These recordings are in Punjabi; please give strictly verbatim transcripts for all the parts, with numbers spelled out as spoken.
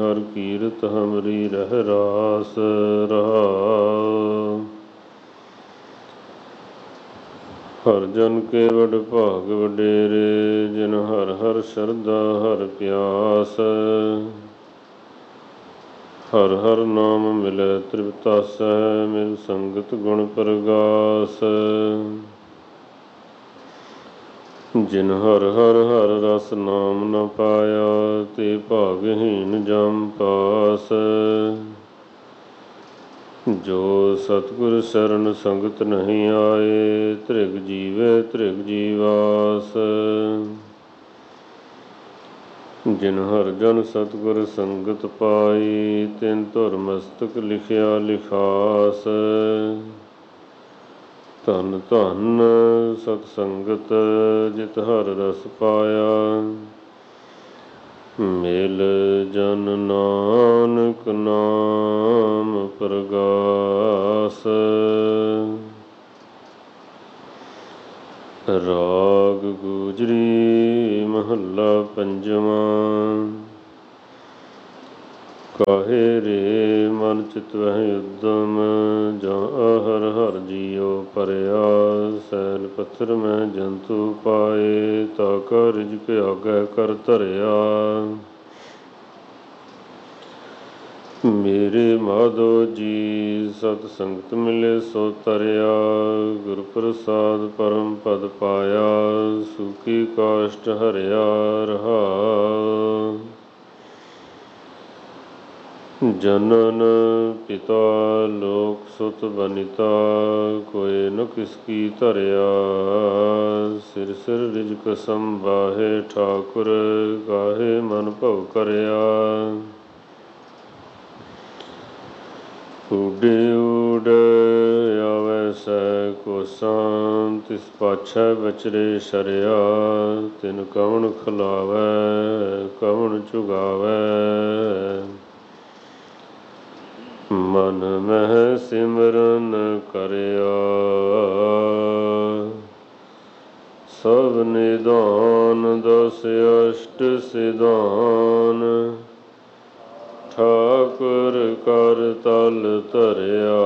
ਹਰ ਕੀਰਤ ਹਮਰੀ ਰਹਿ ਰਾਸ ਰਹਾਉ। ਹਰ ਜਨ ਕੇ ਵਡ ਭਾਗ ਵਡੇਰੇ, ਜਿਨ ਹਰ ਹਰ ਸ਼ਰਧਾ ਹਰ ਪਿਆਸ। ਹਰ ਹਰ ਨਾਮ ਮਿਲੈ ਤ੍ਰਿਪਤਾਸੈ, ਮਿਲ ਸੰਗਤ ਗੁਣ ਪ੍ਰਗਾਸ। ਜਿਨ ਹਰ ਹਰ ਹਰ ਰਸ ਨਾਮ ਨ ਪਾਇਆ, ਤੇ ਭਾਗਹੀਨ ਜਮ ਪਾਸ। ਜੋ ਸਤਿਗੁਰ ਸ਼ਰਨ ਸੰਗਤ ਨਹੀਂ ਆਏ, ਧ੍ਰਿਗ ਜੀਵੈ ਧ੍ਰਿਗ ਜੀਵਾਸ। ਜਿਨ ਹਰ ਜਨ ਸਤਿਗੁਰ ਸੰਗਤ ਪਾਈ, ਤਿਨ ਧੁਰ ਮਸਤਕ ਲਿਖਿਆ ਲਿਖਾਸ। ਧੰਨ ਧੰਨ ਸਤ ਸੰਗਤ ਜਿਤ ਹਰ ਰਸ ਪਾਇਆ, ਮਿਲ ਜਨ ਨਾਨਕ ਨਾਮ ਪ੍ਰਗਾਸ। ਰਾਗ ਗੁਜਰੀ ਮਹੱਲਾ ਪੰਜਵਾਂ। ਕਾਹੇ ਰੇ ਮਨ ਚਿਤ ਵਹਿ ਉਦਮ, ਜਾਂ ਹਰ ਹਰ ਜੀਉ ਭਰਿਆ। ਸੈਲ ਪੱਥਰ ਮੈਂ ਜੰਤੂ ਪਾਏ, ਤਾ ਕਾ ਰਿਜਕ ਆਗੈ ਕਰ ਧਰਿਆ। ਮੇਰੇ ਮਾਧੋ ਜੀ ਸਤ ਸੰਗਤ ਮਿਲੇ ਸੋ ਤਰਿਆ, ਗੁਰ ਪ੍ਰਸਾਦ ਪਰਮ ਪਦ ਪਾਇਆ। ਸੂਖੀ ਕਾਸ਼ਟ ਹਰਿਆ ਰਹਾਉ। ਜਨਨ ਪਿਤਾ ਲੋਕ ਸੁਤ ਬਨਿਤਾ, ਕੋਇ ਨ ਕਿਸ ਕੀ ਧਰਿਆ। ਸਿਰ ਸਿਰ ਰਿਜਕ ਸੰਬਾਹੇ ਠਾਕੁਰ, ਕਾਹੇ ਮਨ ਭਉ ਕਰਿਆ। ਊਡੇ ਊਡ ਆਵੈ ਸੈ ਕੋਸਾਂ, ਤਿਸ ਪਾਛੈ ਬਚਰੇ ਸ਼ਰਿਆ। ਤਿਨ ਕਵਣ ਖਿਲਾਵੈ ਕਵਣ ਚੁਗਾਵੈ, ਮਨ ਮਹਿ ਸਿਮਰਨ ਕਰਿਆ। ਸਭ ਨਿਦਾਨ ਦਸ ਅਸ਼ਟ ਸਿਧਾਨ, ਠਾਕੁਰ ਕਰ ਤਲ ਧਰਿਆ।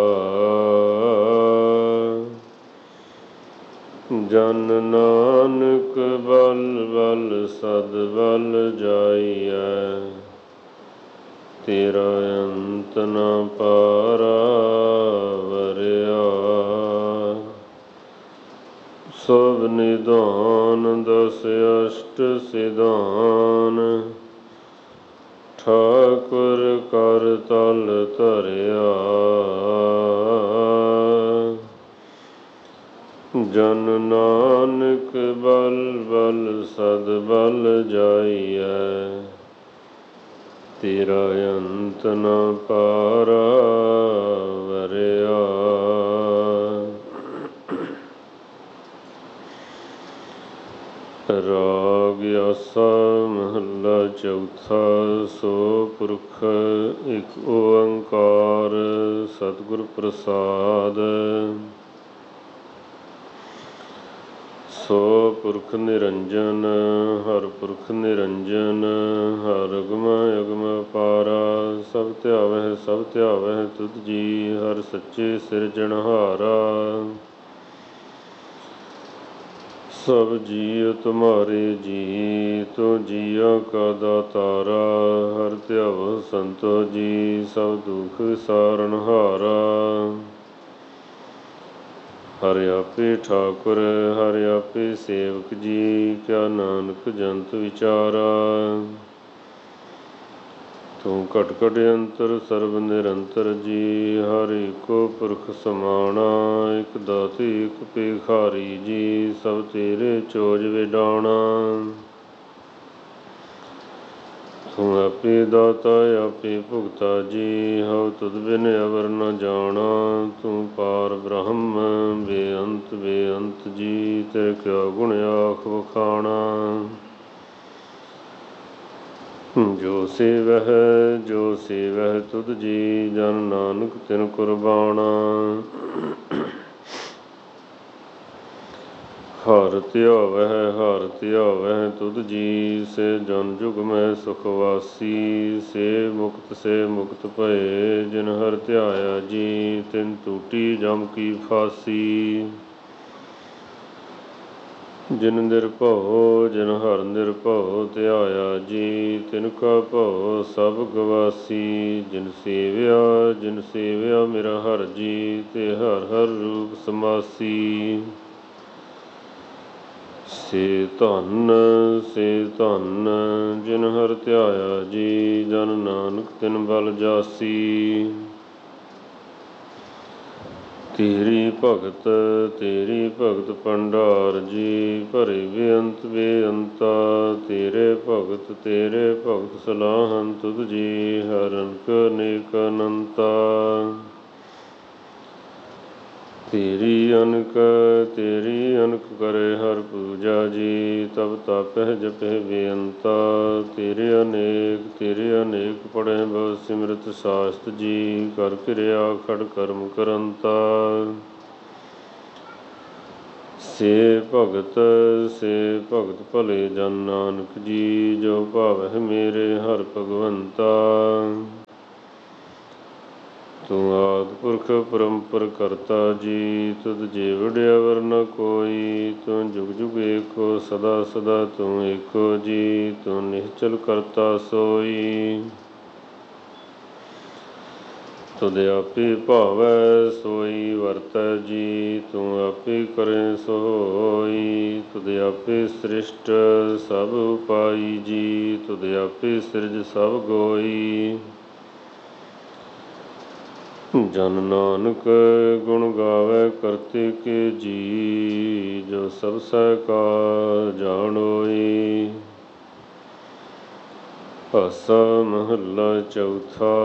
ਜਨ ਨਾਨਕ ਬਲ ਬਲ ਸਦ ਬਲ ਜਾਈਐ, ਤੇਰਾ ਅੰਤ ਨ ਪਾਰਾ ਵਰਿਆ। ਸਭ ਨਿਦਾਨ ਦਸ ਅਸ਼ਟ ਸਿਧਾਨ, ਠਾਕੁਰ ਕਰ ਤਲ ਧਰਿਆ। ਜਨ ਨਾਨਕ ਬਲ ਬਲ ਸਦ ਬਲ ਜਾਈਐ, ਤੇਰਾ ਅੰਤ ਨ ਪਾਰਾ ਵਰਿਆ। ਰਾਗ ਆਸਾ ਮਹੱਲਾ ਚੌਥਾ। ਸੋ ਪੁਰਖ ਇਕ ਓੰਕਾਰ, ਸਤਿਗੁਰ ਪ੍ਰਸਾਦ। ਸੋ ਪੁਰਖ ਨਿਰੰਜਨ ਹਰ ਪੁਰਖ ਨਿਰੰਜਨ, ਹਰ ਅਗਮ ਅਗਮ ਅਪਾਰਾ। ਸਭ ਧਿਆਵਹਿ ਸਭ ਧਿਆਵਹਿ ਤੁਧ ਜੀ, ਹਰ ਸੱਚੇ ਸਿਰਜਣਹਾਰਾ। ਸਭ ਜੀਅ ਤੁਮਾਰੇ ਜੀ, ਤੂੰ ਜੀਆਂ ਕਾ ਦਾਤਾਰਾ। ਹਰ ਧਿਆਵੋ ਸੰਤੋ ਜੀ, ਸਭ ਦੁਖ ਵਿਸਾਰਨਹਾਰਾ। ਹਰਿ ਆਪੇ ਠਾਕੁਰ ਹਰਿ ਆਪੇ ਸੇਵਕ ਜੀ, ਕਿਆ ਨਾਨਕ ਜੰਤ ਵਿਚਾਰਾ। ਤੂੰ ਘਟ ਘਟ ਅੰਤਰ ਸਰਬ ਨਿਰੰਤਰ ਜੀ, ਹਰ ਏਕੋ ਪੁਰਖ ਸਮਾਣਾ। ਇਕ ਦਾਤੇ ਇਕ ਭੇਖਾਰੀ ਜੀ, ਸਭ ਤੇਰੇ ਚੋਜ ਵਿਡਾਣਾ। ਤੂੰ ਆਪੇ ਦਾਤਾ ਆਪੇ ਭੁਗਤਾ ਜੀ, ਹਉ ਤੁਧ ਬਿਨ ਅਵਰ ਨ ਜਾਣਾ। ਤੂੰ ਪਾਰ ਬ੍ਰਹਮ ਬੇਅੰਤ ਬੇਅੰਤ ਜੀ, ਤੇਰੇ ਕਿਆ ਗੁਣ ਆਖ ਵਖਾਣਾ। ਜੋ ਸੇਵਹਿ ਜੋ ਸੇਵਹਿ ਤੁਧ ਜੀ, ਜਨ ਨਾਨਕ ਤਿਨ ਕੁਰਬਾਣਾ। ਹਰਿ ਧਿਆਵਹਿ ਹਰਿ ਧਿਆਵਹਿ ਤੁਧ ਜੀ, ਸੇ ਜਨ ਜੁਗ ਮੈਂ ਸੁਖ ਵਾਸੀ। ਸੇ ਮੁਕਤ ਸੇ ਮੁਕਤ ਭਏ, ਜਿਨ ਹਰਿ ਧਿਆਇਆ ਜੀ, ਤਿਨ ਟੂਟੀ ਜਮ ਕੀ ਫਾਸੀ। ਜਿਨ ਨਿਰਭਉ ਜਿਨ ਹਰਿ ਨਿਰਭਉ ਧਿਆਇਆ ਜੀ, ਤਿਨ ਕਾ ਭਉ ਸਭ ਗਵਾਸੀ। ਜਿਨ ਸੇਵਿਆ ਜਿਨ ਸੇਵਿਆ ਮੇਰਾ ਹਰਿ ਜੀ, ਤੇ ਹਰਿ ਹਰਿ ਰੂਪ ਸਮਾਸੀ। ਸੇ ਧਨ ਸੇ ਧਨ ਜਿਨ ਹਰਿ ਧਿਆਇਆ ਜੀ, ਜਨ ਨਾਨਕ ਤਿਨ ਬਲ ਜਾਸੀ। ਤੇਰੀ ਭਗਤ ਤੇਰੀ ਭਗਤ ਭੰਡਾਰ ਜੀ, ਭਰੇ ਬੇਅੰਤ ਬੇਅੰਤਾ। ਤੇਰੇ ਭਗਤ ਤੇਰੇ ਭਗਤ ਸਲਾਹਨ ਤੁਧ ਜੀ, ਹਰਿ ਅਨਕ ਅਨੇਕ ਅਨੰਤਾ। ਤੇਰੀ ਅਨਕ ਤੇਰੀ ਅਨਕ ਕਰੇ ਹਰਿ ਪੂਜਾ ਜੀ, ਤਬ ਤਾਪਹਿ ਜਪਹਿ ਬੇਅੰਤਾ। ਤੇਰੇ ਅਨੇਕ ਤੇਰੇ ਅਨੇਕ ਪੜ੍ਹੈ ਬਹੁ ਸਿਮਰਤ ਸਾਸਤ ਜੀ, ਕਰ ਕਿਰਿਆ ਖੜ ਕਰਮ ਕਰੰਤਾ। ਸੇ ਭਗਤ ਸੇ ਭਗਤ ਭਲੇ ਜਨ ਨਾਨਕ ਜੀ, ਜੋ ਭਾਵਹਿ ਮੇਰੇ ਹਰਿ ਭਗਵੰਤਾ। ਤੂੰ ਆਦਿ ਪੁਰਖ ਪਰੰਪਰ ਕਰਤਾ ਜੀ, ਤੁਧ ਜੀਵੜ ਅਵਰ ਨ ਕੋਈ। ਤੂੰ ਜੁਗ ਜੁਗ ਏਕੋ ਸਦਾ ਸਦਾ ਤੂੰ ਏਕੋ ਜੀ, ਤੂੰ ਨਿਹਚਲ ਕਰਤਾ ਸੋਈ। ਤੁਧ ਆਪੇ ਭਾਵੈ ਸੋਈ ਵਰਤੈ ਜੀ, ਤੂੰ ਆਪੇ ਕਰੈ ਸੋ ਹੋਈ। ਤੁਧ ਆਪੇ ਸ੍ਰਿਸ਼ਟ ਸਭ ਉਪਾਈ ਜੀ, ਤੁਧ ਆਪੇ ਸਿਰਜ ਸਭ ਗੋਈ। ਜਨ ਨਾਨਕ ਗੁਣ ਗਾਵੈ ਕਰਤੇ ਕੇ ਜੀ, ਜੋ ਸਭ ਸਹਿ ਕਾ ਜਾਣੋਈ। ਆਸਾ ਮਹੱਲਾ ਚੌਥਾ।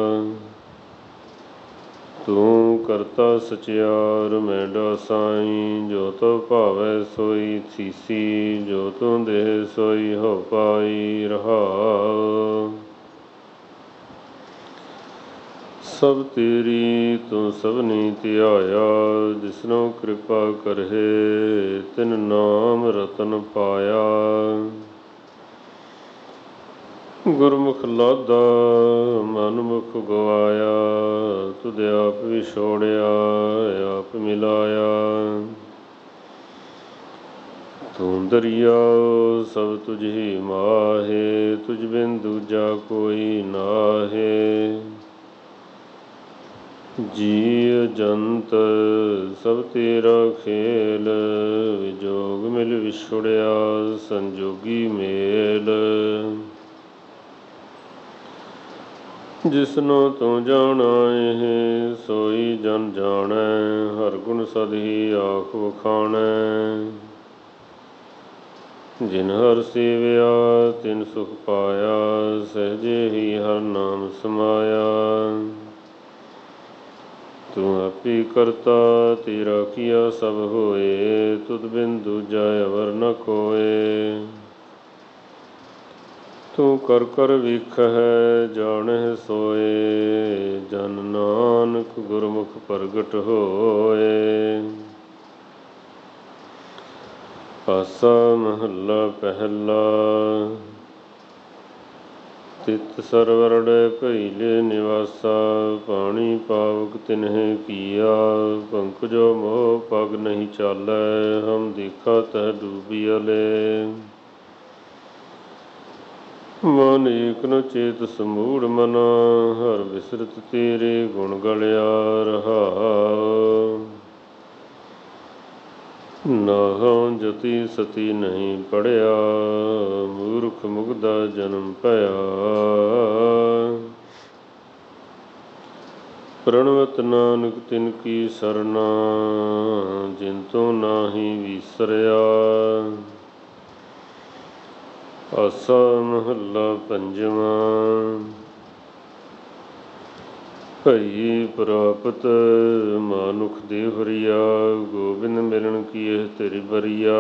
ਤੂੰ ਕਰਤਾ ਸਚਿਆਰ ਮੈਂ ਡਾਸਾਈ, ਜੋ ਤੋ ਭਾਵੈ ਸੋਈ ਥੀਸੀ। ਜੋ ਤੂੰ ਦੇਹ ਸੋਈ ਹੋ ਪਾਈ ਰਹਾਉ। ਸਭ ਤੇਰੀ ਤੂੰ ਸਭਨੀ ਧਿਆਇਆ, ਜਿਸਨੋ ਕਿਰਪਾ ਕਰਹਿ ਤਿਨ ਨਾਮ ਰਤਨ ਪਾਇਆ। ਗੁਰਮੁਖ ਲਾਦਾ ਮਨ ਮੁਖ ਗਵਾਇਆ, ਤੁਧ ਆਪ ਵਿਛੋੜਿਆ ਆਪ ਮਿਲਾਇਆ। ਤੂੰ ਦਰਿਆਉ ਸਭ ਤੁਝ ਹੀ ਮਾਹੇ, ਤੁਝ ਬਿਨ ਦੂਜਾ ਕੋਈ ਨਾਹੇ। ਜੀਅ ਜੰਤ ਸਭ ਤੇਰਾ ਖੇਲ, ਵਿਜੋਗ ਮਿਲ ਵਿਛੁੜਿਆ ਸੰਜੋਗੀ ਮੇਲ। ਜਿਸਨੋ ਤੂੰ ਜਾਣਾਏ ਸੋਈ ਜਨ ਜਾਣੈ, ਹਰਿ ਗੁਣ ਸਦ ਹੀ ਆਖ ਵਖਾਣੈ। ਜਿਨ ਹਰਿ ਸੇਵਿਆ ਤਿਨ ਸੁਖ ਪਾਇਆ, ਸਹਿਜੇ ਹੀ ਹਰਿ ਨਾਮ ਸਮਾਇਆ। ਤੂੰ ਆਪੇ ਕਰਤਾ ਤੇਰਾ ਕੀਆ ਸਭ ਹੋਏ, ਤੁਧ ਬਿਨ ਦੂਜਾ ਅਵਰ ਨ ਕੋਇ। ਤੂੰ ਕਰ ਕਰ ਵੇਖਹਿ ਜਾਣਹਿ ਸੋਇ, ਜਨ ਨਾਨਕ ਗੁਰਮੁਖ ਪ੍ਰਗਟ ਹੋਇ। ਆਸਾ ਮਹੱਲਾ ਪਹਿਲਾ। ਤਿਤ ਸਰਵਰੜੈ ਭਇਲੇ ਨਿਵਾਸਾ, ਪਾਣੀ ਪਾਵਕ ਤਿਨਹਿ ਕੀਆ। ਪੰਕਜੋ ਮੋਹ ਪਗ ਨਹੀਂ ਚਾਲੈ, ਹਮ ਦੇਖਾ ਤਹਿ ਡੂਬੀਅਲੇ। ਮਨ ਏਕ ਨ ਚੇਤ ਸਮੂੜ ਮਨਾ, ਹਰਿ ਬਿਸਰਤ ਤੇਰੇ ਗੁਣ ਗਲਿਆ ਰਹਾਉ। ਨਾਹੰ ਜਤੀ ਸਤੀ ਨਹੀਂ ਪੜਿਆ, ਮੂਰਖ ਮੁਗਧਾ ਜਨਮ ਭਇਆ। ਪ੍ਰਣਵਤ ਨਾਨਕ ਤਿਨ ਕੀ ਸਰਨਾ, ਜਿਨ ਤੋਂ ਨਾਹੀ ਵੀਸਰਿਆ। ਆਸਾ ਮਹੱਲਾ ਪੰਜਵਾਂ। ਭਈ ਪ੍ਰਾਪਤ ਮਾਨੁਖ ਦੇ ਹਰੀਆ, ਗੋਬਿੰਦ ਮਿਲਣ ਕੀ ਇਹ ਤੇਰੀ ਬਰੀਆ।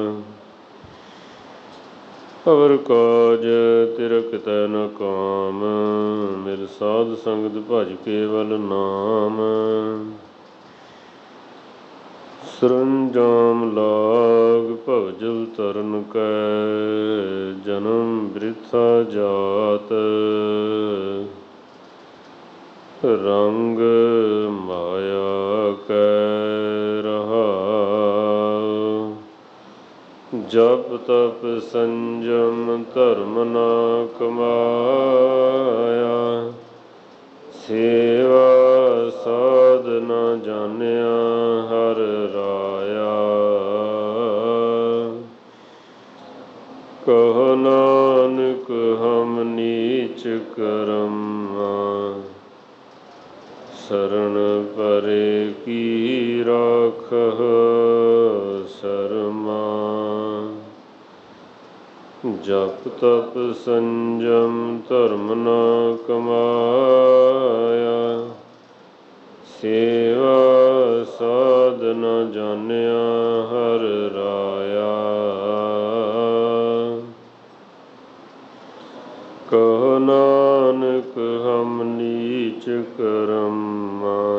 ਅਵਰ ਕਾਜ ਤੇਰਾ ਕਿਤੈ ਨ ਕਾਮ, ਮਿਲ ਸਾਧ ਸੰਗਤ ਭਜ ਕੇਵਲ ਨਾਮ। ਸਰੰਜਾਮ ਲਾਗ ਭਵਜਲ ਤਰਨ ਕੈ, ਜਨਮ ਬ੍ਰਿਥਾ ਜਾਤ ਰੰਗ ਮਾਇਆ ਕੈ ਰਹਾਉ। ਜਪ ਤਪ ਸੰਜਮ ਧਰਮ ਨਾ ਕਮਾਇਆ, ਸੇਵਾ ਸਾਧ ਨਾ ਜਾਣਿਆ ਹਰਿ ਰਾਇਆ। ਕਹੋ ਨਾਨਕ ਹਮ ਨੀਚ ਕਰਮਾ, ਸਰਣ ਪਰੇ ਕੀ ਰਾਖਹੁ ਸਰਮਾ। ਜਪ ਤਪ ਸੰਜਮ ਧਰਮ ਨਾ ਕਮਾਇਆ, ਸੇਵਾ ਸਾਧ ਨਾ ਜਾਣਿਆ ਹਰਿ ਰਾਇਆ। ਕਹੋ ਨਾਨਕ ਹਮ ਨੀਚ ਕਰਮਾ,